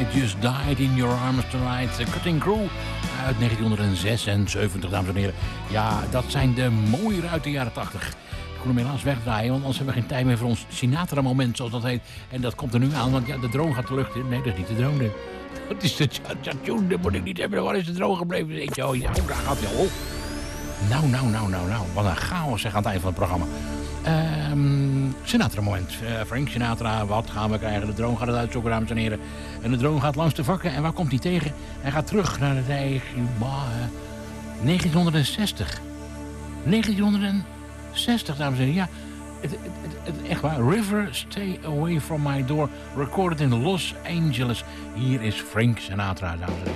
Just Died in Your Arms Tonight. The Cutting Crew uit 1976, dames en heren. Ja, dat zijn de mooie uit de jaren 80. Ik kon hem helaas wegdraaien, want anders hebben we geen tijd meer voor ons Sinatra-moment, zoals dat heet. En dat komt er nu aan, want ja, de drone gaat de lucht in. Nee, dat is niet de drone. Dat is de tune, dat moet ik niet hebben. Waar is de drone gebleven? Ik zo, ja, daar gaat hij al. Nou. Wat een chaos zeg aan het eind van het programma. Sinatra-moment. Frank Sinatra, wat gaan we krijgen? De drone gaat het uitzoeken, dames en heren. En de drone gaat langs de vakken. En waar komt hij tegen? Hij gaat terug naar de 1960. 1960, dames en heren. Ja, echt waar. River, Stay Away From My Door. Recorded in Los Angeles. Hier is Frank Sinatra, dames en heren.